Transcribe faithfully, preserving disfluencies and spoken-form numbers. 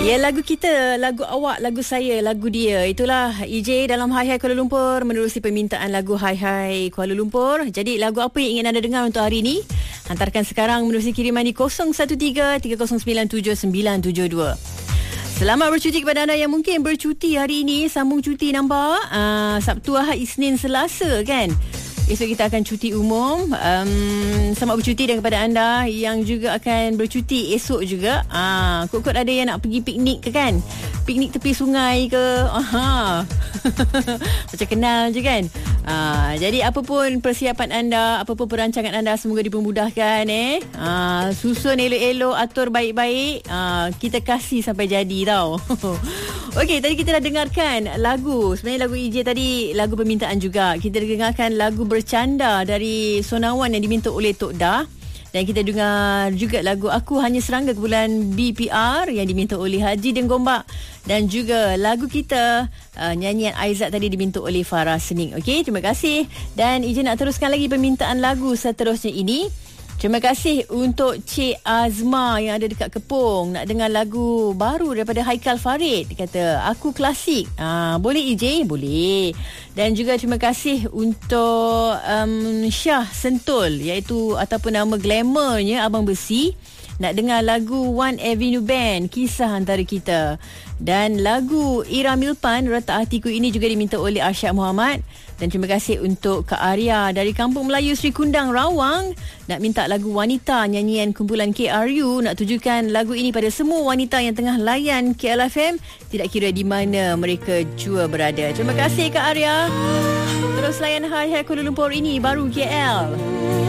Ya, lagu kita, lagu awak, lagu saya, lagu dia. Itulah E J dalam Hai Hai Kuala Lumpur menerusi permintaan lagu Hai Hai Kuala Lumpur. Jadi lagu apa yang ingin anda dengar untuk hari ini? Hantarkan sekarang menerusi kiriman di kosong satu tiga tiga kosong sembilan tujuh sembilan tujuh dua. Selamat bercuti kepada anda yang mungkin bercuti hari ini. Sambung cuti nampak? Uh, Sabtu, Ahad, Isnin, Selasa kan? Esok kita akan cuti umum. um, Selamat bercuti dan kepada anda yang juga akan bercuti esok juga. Ah, Kot-kot ada yang nak pergi piknik ke kan? Piknik tepi sungai ke? Aha. Macam kenal je kan? Ah, jadi apapun persiapan anda, apapun perancangan anda, semoga dipermudahkan eh. Ah, susun elok-elok, atur baik-baik. Ah, kita kasih sampai jadi tau. Okey, tadi kita dah dengarkan lagu. Sebenarnya lagu E J tadi lagu permintaan juga. Kita dengarkan lagu Bercanda dari Sonawan yang diminta oleh Tok Dah. Dan kita dengar juga lagu Aku Hanya Serangga kumpulan B P R yang diminta oleh Haji dan Gombak. Dan juga lagu kita, uh, nyanyian Aizat tadi diminta oleh Farah Sening. Okey, terima kasih. Dan E J nak teruskan lagi permintaan lagu seterusnya ini. Terima kasih untuk Cik Azma yang ada dekat Kepong. Nak dengar lagu baru daripada Haikal Farid. Dia kata, aku klasik. Ah, boleh E J? Boleh. Dan juga terima kasih untuk um, Syah Sentul, iaitu ataupun nama glamournya Abang Besi. Nak dengar lagu One Avenue Band, Kisah Antara Kita. Dan lagu Ira Milpan, Retak Hatiku ini juga diminta oleh Arsyad Muhammad. Dan terima kasih untuk Kak Arya dari Kampung Melayu Sri Kundang, Rawang. Nak minta lagu Wanita, nyanyian kumpulan K R U. Nak tujukan lagu ini pada semua wanita yang tengah layan K L F M, tidak kira di mana mereka jua berada. Terima kasih Kak Arya. Terus layan Hai Hai Kuala Lumpur ini, baru K L.